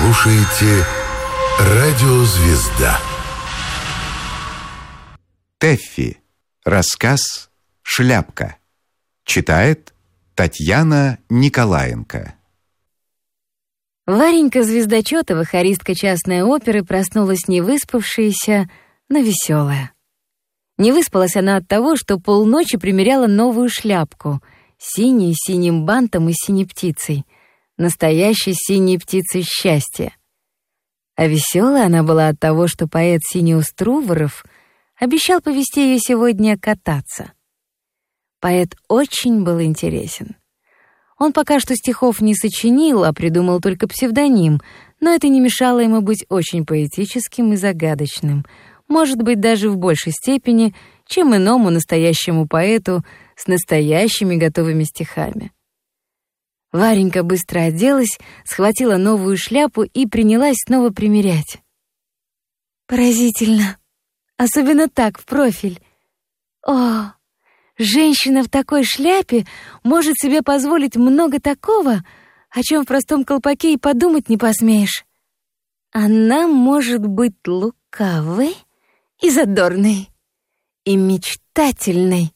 слушаете «Радиозвезда». Тэффи. Рассказ «Шляпка». Читает Татьяна Николаенко. Варенька Звездочетова, хористка частной оперы, проснулась невыспавшаяся, но веселая. Не выспалась она от того, что полночи примеряла новую шляпку, синюю, с синим бантом и синей птицей, настоящей синей птицей счастья. А веселая она была от того, что поэт Синеус Труворов обещал повести ее сегодня кататься. Поэт очень был интересен. Он пока что стихов не сочинил, а придумал только псевдоним, но это не мешало ему быть очень поэтическим и загадочным, может быть, даже в большей степени, чем иному настоящему поэту с настоящими готовыми стихами. Варенька быстро оделась, схватила новую шляпу и принялась снова примерять. Поразительно. Особенно так, в профиль. О, женщина в такой шляпе может себе позволить много такого, о чем в простом колпаке и подумать не посмеешь. Она может быть лукавой и задорной, и мечтательной,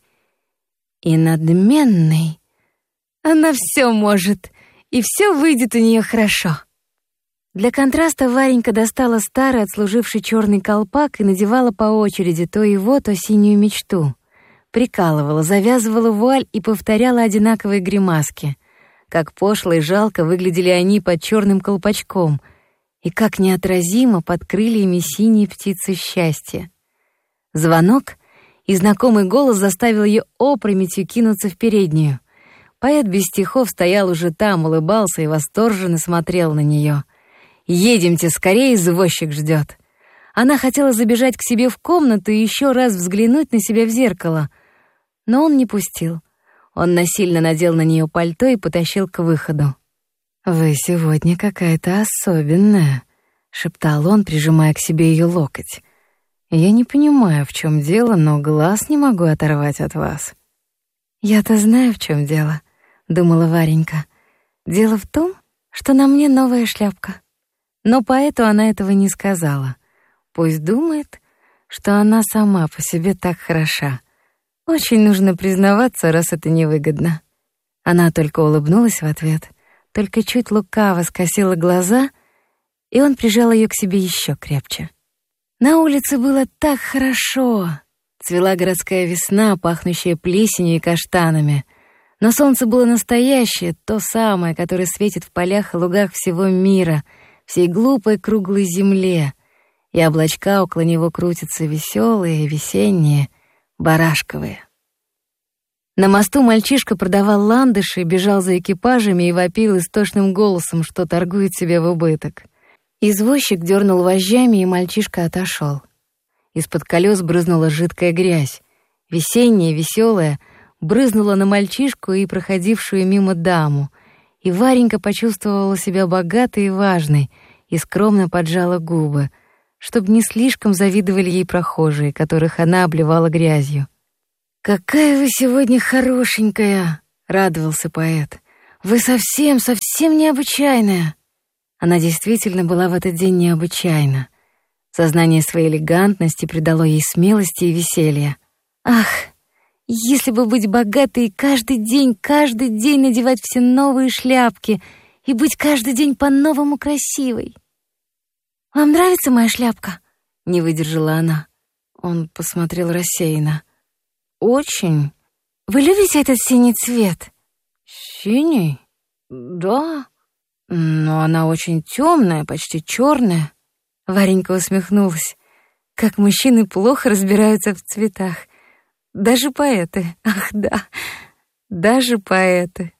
и надменной. Она все может, и все выйдет у нее хорошо. Для контраста Варенька достала старый отслуживший черный колпак и надевала по очереди то его, то синюю мечту. Прикалывала, завязывала вуаль и повторяла одинаковые гримаски. Как пошло и жалко выглядели они под черным колпачком, и как неотразимо под крыльями синей птицы счастья. Звонок, и знакомый голос заставил ее опрометью кинуться в переднюю. Поэт без стихов стоял уже там, улыбался и восторженно смотрел на нее. «Едемте скорее, извозчик ждет». Она хотела забежать к себе в комнату и еще раз взглянуть на себя в зеркало, но он не пустил. Он насильно надел на нее пальто и потащил к выходу. «Вы сегодня какая-то особенная», — шептал он, прижимая к себе ее локоть. «Я не понимаю, в чем дело, но глаз не могу оторвать от вас». «Я-то знаю, в чем дело», — думала Варенька. «Дело в том, что на мне новая шляпка». Но поэту она этого не сказала. Пусть думает, что она сама по себе так хороша. Очень нужно признаваться, раз это невыгодно. Она только улыбнулась в ответ, только чуть лукаво скосила глаза, и он прижал ее к себе еще крепче. На улице было так хорошо. Цвела городская весна, пахнущая плесенью и каштанами. Но солнце было настоящее, то самое, которое светит в полях и лугах всего мира, всей глупой круглой земле, и облачка около него крутятся веселые, весенние, барашковые. На мосту мальчишка продавал ландыши, бежал за экипажами и вопил истошным голосом, что торгует себе в убыток. Извозчик дернул вожжами, и мальчишка отошел. Из-под колес брызнула жидкая грязь. Весенняя, веселая, брызнула на мальчишку и проходившую мимо даму, и Варенька почувствовала себя богатой и важной, и скромно поджала губы, чтобы не слишком завидовали ей прохожие, которых она обливала грязью. «Какая вы сегодня хорошенькая!» — радовался поэт. «Вы совсем необычайная!» Она действительно была в этот день необычайна. Сознание своей элегантности придало ей смелости и веселья. «Ах, если бы быть богатой и каждый день надевать все новые шляпки и быть каждый день по-новому красивой!» «Вам нравится моя шляпка?» — не выдержала она. Он посмотрел рассеянно. «Очень. Вы любите этот синий цвет?» «Синий? Да. Но она очень темная, почти черная». Варенька усмехнулась. Как мужчины плохо разбираются в цветах. Даже поэты. Ах, да, даже поэты.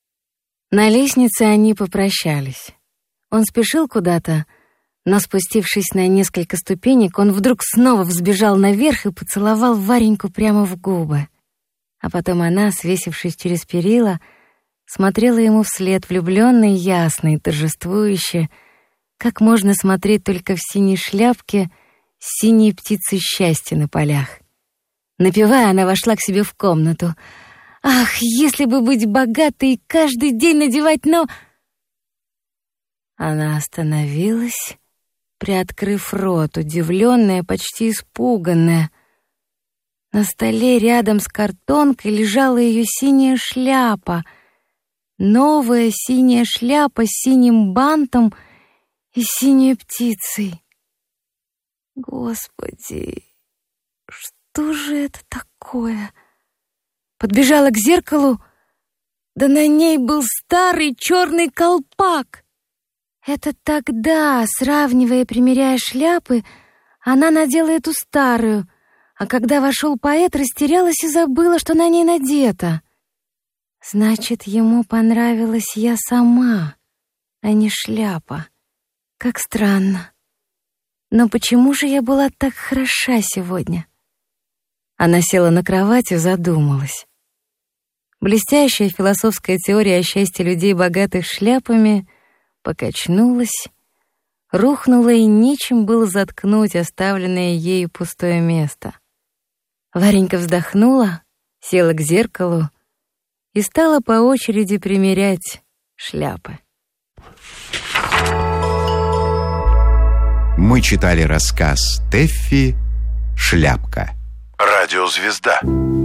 На лестнице они попрощались. Он спешил куда-то, но, спустившись на несколько ступенек, он вдруг снова взбежал наверх и поцеловал Вареньку прямо в губы. А потом она, свесившись через перила, смотрела ему вслед, влюблённо и ясно, и торжествующе, как можно смотреть только в синей шляпке с синей птицей счастья на полях. Напевая, она вошла к себе в комнату. «Ах, если бы быть богатой и каждый день надевать, но...» Она остановилась, приоткрыв рот, удивленная, почти испуганная. На столе рядом с картонкой лежала ее синяя шляпа. Новая синяя шляпа с синим бантом и синей птицей. Господи, что же это такое? Подбежала к зеркалу, да на ней был старый черный колпак. Это тогда, сравнивая и примеряя шляпы, она надела эту старую, а когда вошел поэт, растерялась и забыла, что на ней надето. Значит, ему понравилась я сама, а не шляпа. Как странно. Но почему же я была так хороша сегодня? Она села на кровать и задумалась. Блестящая философская теория о счастье людей, богатых шляпами, покачнулась, рухнула, и нечем было заткнуть оставленное ею пустое место. Варенька вздохнула, села к зеркалу и стала по очереди примерять шляпы. Мы читали рассказ Тэффи «Шляпка». Радиозвезда.